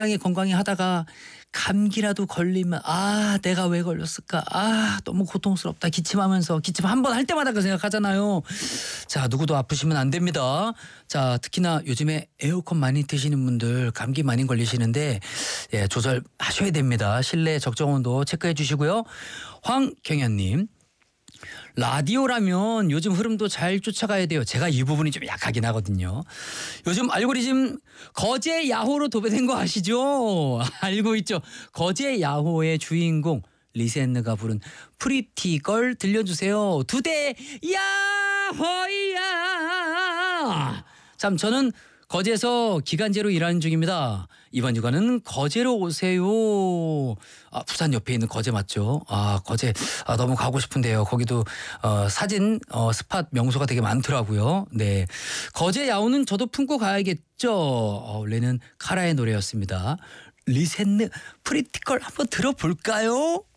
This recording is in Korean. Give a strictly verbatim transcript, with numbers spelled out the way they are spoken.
건강해 건강해 하다가 감기라도 걸리면 '아 내가 왜 걸렸을까? 아 너무 고통스럽다.' 기침하면서 기침 한 번 할 때마다 그 생각하잖아요. 자 누구도 아프시면 안 됩니다. 자 특히나 요즘에 에어컨 많이 트시는 분들 감기 많이 걸리시는데 예 조절하셔야 됩니다. 실내 적정 온도 체크해 주시고요. 황경현님. 라디오라면 요즘 흐름도 잘 쫓아가야 돼요. 제가 이 부분이 좀 약하긴 하거든요. 요즘 알고리즘 거제 야호로 도배된 거 아시죠? 알고 있죠. 거제 야호의 주인공 리센느가 부른 프리티걸 들려주세요. 두 대 야호야. 참 저는 거제에서 기간제로 일하는 중입니다. 이번 휴가는 거제로 오세요. 아, 부산 옆에 있는 거제 맞죠? 아 거제 아, 너무 가고 싶은데요. 거기도 어, 사진 어, 스팟 명소가 되게 많더라고요. 네, 거제 야호는 저도 품고 가야겠죠. 어, 원래는 카라의 노래였습니다. 리셋느 프리티컬 한번 들어볼까요?